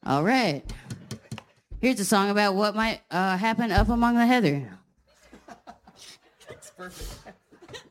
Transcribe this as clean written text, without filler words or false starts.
All right. Here's a song about what might happen up among the heather. It's perfect.